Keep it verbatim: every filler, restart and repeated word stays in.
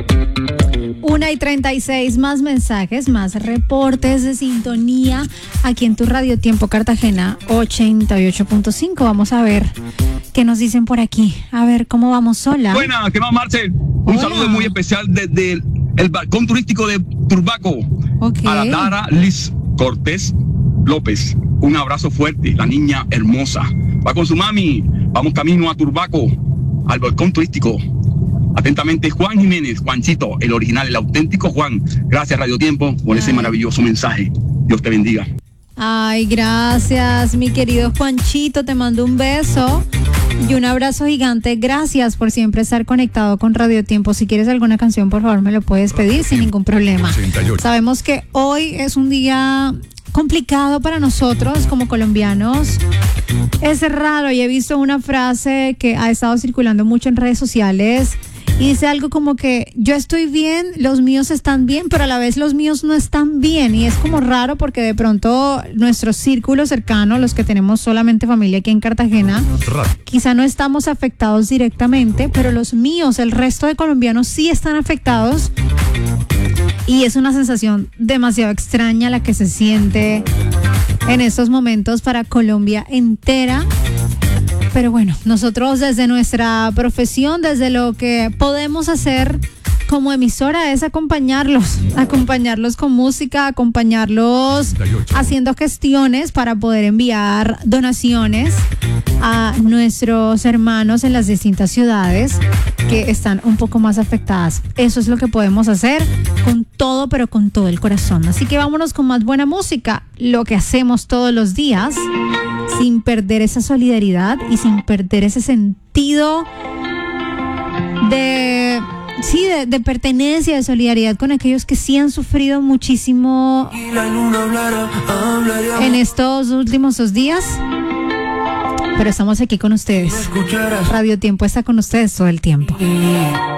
Una y treinta y seis, más mensajes, más reportes de sintonía aquí en tu Radio Tiempo Cartagena ochenta y ocho punto cinco. Vamos a ver qué nos dicen por aquí. A ver, ¿cómo vamos? Sola. Buena, ¿qué más, Marcel? Un Hola. saludo muy especial desde el, el balcón turístico de Turbaco. Ok. A la Dara Liz Cortés López. Un abrazo fuerte, la niña hermosa. Va con su mami. Vamos camino a Turbaco, al balcón turístico. Atentamente, Juan Jiménez, Juancito, el original, el auténtico Juan. Gracias, Radio Tiempo, por ese Ay. maravilloso mensaje. Dios te bendiga. Ay, gracias, mi querido Juanchito. Te mando un beso y un abrazo gigante. Gracias por siempre estar conectado con Radio Tiempo. Si quieres alguna canción, por favor, me lo puedes pedir sin ningún problema. Sabemos que hoy es un día complicado para nosotros como colombianos. Es raro y he visto una frase que ha estado circulando mucho en redes sociales y dice algo como que yo estoy bien, los míos están bien, pero a la vez los míos no están bien, y es como raro porque de pronto nuestro círculo cercano, los que tenemos solamente familia aquí en Cartagena, quizá no estamos afectados directamente, pero los míos, el resto de colombianos sí están afectados. Y es una sensación demasiado extraña la que se siente en estos momentos para Colombia entera. Pero bueno, nosotros desde nuestra profesión, desde lo que podemos hacer como emisora es acompañarlos, acompañarlos con música, acompañarlos haciendo gestiones para poder enviar donaciones a nuestros hermanos en las distintas ciudades que están un poco más afectadas. Eso es lo que podemos hacer con todo, pero con todo el corazón. Así que vámonos con más buena música, lo que hacemos todos los días, sin perder esa solidaridad y sin perder ese sentido de... Sí, de, de pertenencia, de solidaridad con aquellos que sí han sufrido muchísimo en estos últimos dos días. Pero estamos aquí con ustedes. Radio Tiempo está con ustedes todo el tiempo.